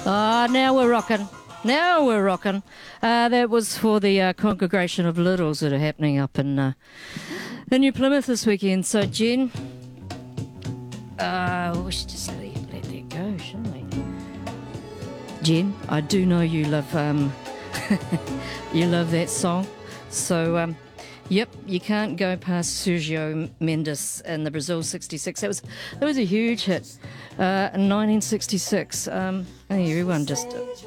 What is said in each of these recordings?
Ah, now we're rocking. Now we're rocking. That was for the congregation of littles that are happening up in New Plymouth this weekend. So, Jen, we should just let that go, shouldn't we? Jen, I do know you love you love that song. So, yep, you can't go past Sergio Mendes and the Brazil '66. That was a huge hit in 1966. I think everyone just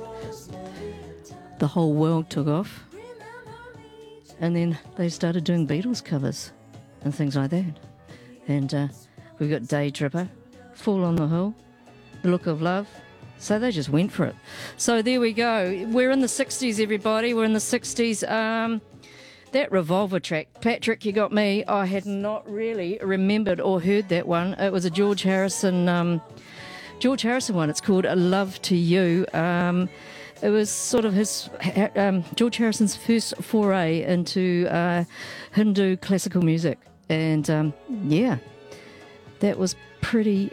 the whole world took off, and then they started doing Beatles covers and things like that. And we've got Day Tripper, Fall on the Hill, The Look of Love. So they just went for it. So there we go. We're in the 60s, everybody. We're in the 60s. That Revolver track, Patrick, you got me. I had not really remembered or heard that one. It was a George Harrison one. It's called A Love to You. It was sort of his George Harrison's first foray into Hindu classical music, and yeah, that was pretty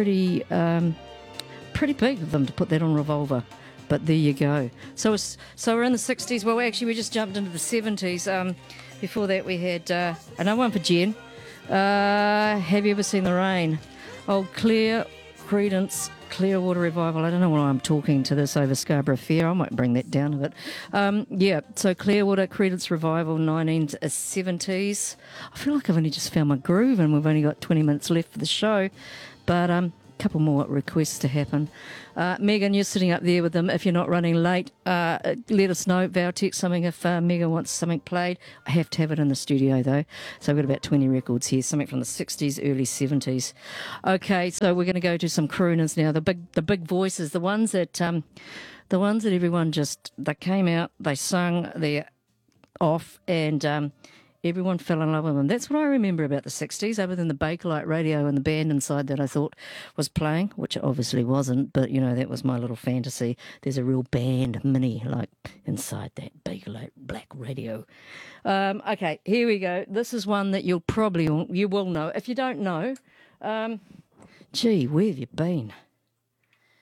big of them to put that on Revolver. But there you go. So we're in the 60s. Well, actually, we just jumped into the 70s. Before that, we had another one for Jen. Have you ever seen the rain? Old Creedence Clearwater Revival. I don't know why I'm talking to this over Scarborough Fair. I might bring that down a bit. Yeah, so Clearwater Creedence Revival, 1970s. I feel like I've only just found my groove and we've only got 20 minutes left for the show. But couple more requests to happen. Megan, you're sitting up there with them. If you're not running late, let us know. Vow text something if Megan wants something played. I have to have it in the studio though. So I've got about 20 records here, something from the 60s, early 70s. Okay, so we're going to go to some crooners now. The big voices, the ones that everyone just, they came out, they sung, they're off, and everyone fell in love with them. That's what I remember about the 60s, other than the Bakelite radio and the band inside that I thought was playing, which it obviously wasn't, but, you know, that was my little fantasy. There's a real band, mini, like, inside that Bakelite black radio. Okay, here we go. This is one that you will know. If you don't know, gee, where have you been?